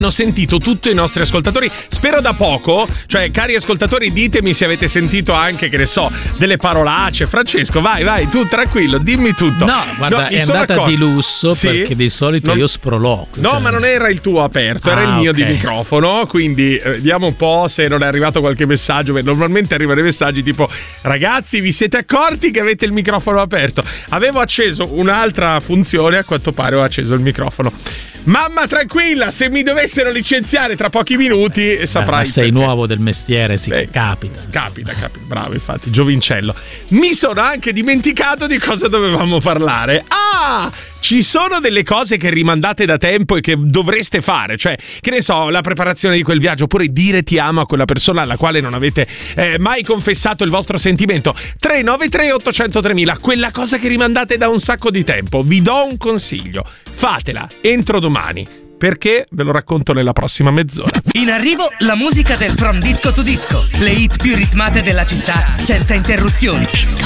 Hanno sentito tutti i nostri ascoltatori, spero da poco, cioè cari ascoltatori ditemi se avete sentito anche, che ne so, delle parolacce. Francesco, vai, tu tranquillo, dimmi tutto. No, guarda, è andata di lusso, sì? Perché di solito io sproloquio. No, cioè... ma non era il tuo aperto, era il mio, okay, di microfono, quindi vediamo un po' se non è arrivato qualche messaggio, perché normalmente arrivano i messaggi tipo: ragazzi, vi siete accorti che avete il microfono aperto? Avevo acceso un'altra funzione, a quanto pare ho acceso il microfono. Mamma tranquilla, se mi dovessero licenziare tra pochi minuti saprai. Ma sei nuovo del mestiere, sì, capita, bravo, infatti, giovincello. Mi sono anche dimenticato di cosa dovevamo parlare. Ci sono delle cose che rimandate da tempo e che dovreste fare, cioè, che ne so, la preparazione di quel viaggio, oppure dire ti amo a quella persona alla quale non avete mai confessato il vostro sentimento. 393 800 3000, quella cosa che rimandate da un sacco di tempo. Vi do un consiglio, fatela entro domani, perché ve lo racconto nella prossima mezz'ora. In arrivo la musica del From Disco to Disco, le hit più ritmate della città senza interruzioni. Disco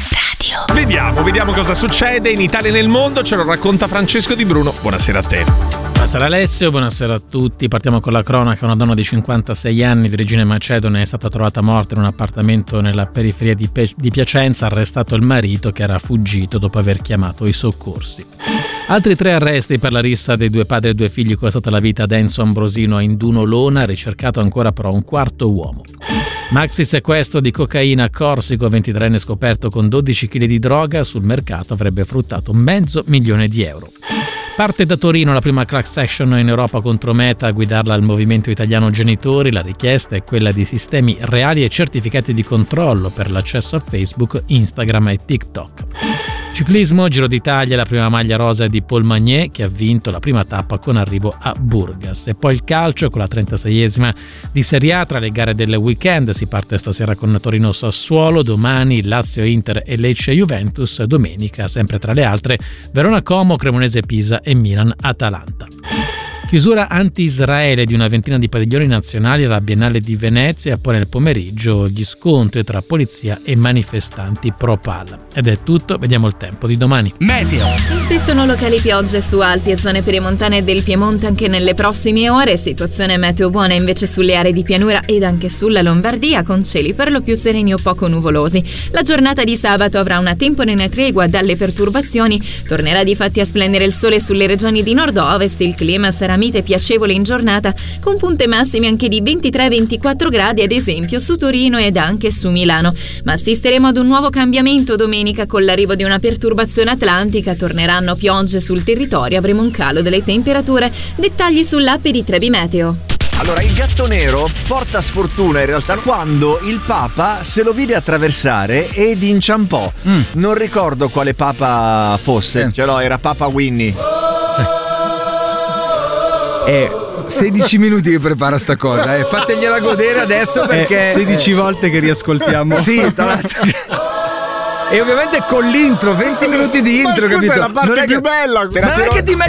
Radio. Vediamo cosa succede in Italia e nel mondo, ce lo racconta Francesco Di Bruno. Buonasera a te. Buonasera Alessio, buonasera a tutti. Partiamo con la cronaca. Una donna di 56 anni di origine macedone è stata trovata morta in un appartamento nella periferia di Piacenza. Arrestato il marito, che era fuggito dopo aver chiamato i soccorsi. Altri 3 arresti per la rissa dei 2 padri e 2 figli costata la vita ad Enzo Ambrosino a Induno Lona, ricercato ancora però un quarto uomo. Maxi sequestro di cocaina a Corsico, 23enne scoperto con 12 kg di droga, sul mercato avrebbe fruttato €500.000. Parte da Torino la prima class action in Europa contro Meta, a guidarla al Movimento Italiano Genitori. La richiesta è quella di sistemi reali e certificati di controllo per l'accesso a Facebook, Instagram e TikTok. Ciclismo, Giro d'Italia, la prima maglia rosa di Paul Magnier, che ha vinto la prima tappa con arrivo a Burgas. E poi il calcio, con la 36esima di Serie A. Tra le gare del weekend si parte stasera con Torino-Sassuolo, domani Lazio-Inter e Lecce-Juventus, domenica, sempre tra le altre, Verona-Como, Cremonese-Pisa e Milan-Atalanta. Chiusura anti-Israele di una ventina di padiglioni nazionali alla Biennale di Venezia, poi nel pomeriggio gli scontri tra polizia e manifestanti pro-Pal. Ed è tutto, vediamo il tempo di domani. Meteo. Insistono locali piogge su Alpi e zone pedemontane del Piemonte anche nelle prossime ore, situazione meteo buona invece sulle aree di pianura ed anche sulla Lombardia, con cieli per lo più sereni o poco nuvolosi. La giornata di sabato avrà una temporanea tregua dalle perturbazioni, tornerà difatti a splendere il sole sulle regioni di nord-ovest, il clima sarà mite piacevole in giornata, con punte massime anche di 23-24 gradi ad esempio su Torino ed anche su Milano, ma assisteremo ad un nuovo cambiamento domenica con l'arrivo di una perturbazione atlantica, torneranno piogge sul territorio, avremo un calo delle temperature. Dettagli sull'app di Trebi Meteo. Allora, il gatto nero porta sfortuna in realtà quando il Papa se lo vide attraversare ed inciampò. Non ricordo quale Papa fosse, era Papa Winnie. 16 minuti che prepara sta cosa, fategliela godere adesso perché 16 volte che riascoltiamo. Sì, tra l'altro. E ovviamente con l'intro, 20 minuti di intro, ma scusa, capito? è la parte più bella. Ma non è che ti